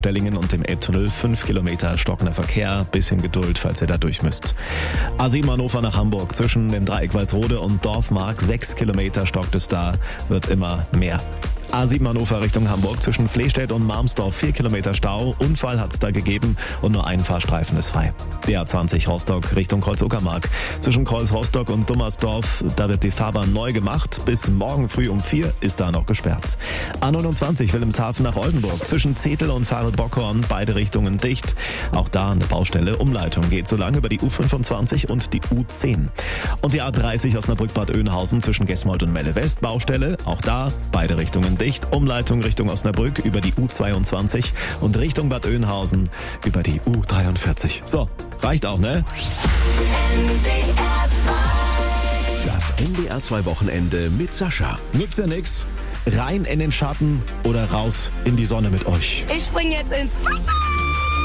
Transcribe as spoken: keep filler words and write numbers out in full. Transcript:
Stellingen und dem Elbtunnel fünf Kilometer stockender Verkehr. Bisschen Geduld, falls ihr da durch müsst. A sieben Hannover nach Hamburg zwischen dem Dreieck Walsrode und Dorfmark. sechs Kilometer stockt es da, wird immer mehr. A sieben Hannover Richtung Hamburg zwischen Flehstedt und Marmsdorf vier Kilometer Stau. Unfall hat es da gegeben und nur ein Fahrstreifen ist frei. D A zwanzig Rostock Richtung Kreuz-Uckermark. Zwischen Kreuz-Rostock und Dummersdorf, da wird die Fahrbahn neu gemacht. Bis morgen früh um vier ist da noch gesperrt. A neunundzwanzig Wilhelmshaven nach Oldenburg. Zwischen Zetel und Fahre-Bockhorn beide Richtungen dicht. Auch da eine Baustelle. Umleitung geht so lang über die U fünfundzwanzig und die U zehn. Und die A dreißig Osnabrück-Bad Oeynhausen zwischen Gesmold und Melle-West. Baustelle. Auch da beide Richtungen dicht. Umleitung Richtung Osnabrück über die U zweiundzwanzig und Richtung Bad Oeynhausen über die U dreiundvierzig. So, reicht auch, ne? Das N D R zwei Wochenende mit Sascha. Nix ja nix. Rein in den Schatten oder raus in die Sonne mit euch. Ich spring jetzt ins Wasser.